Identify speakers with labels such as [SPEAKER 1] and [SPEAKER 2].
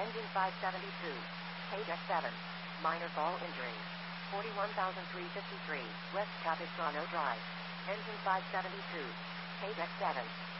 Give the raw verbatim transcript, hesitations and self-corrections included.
[SPEAKER 1] Engine five seventy-two. Page X seven. Minor fall injury. forty-one thousand three hundred fifty-three, West Capistrano Drive. Engine five seventy-two. Page X seven.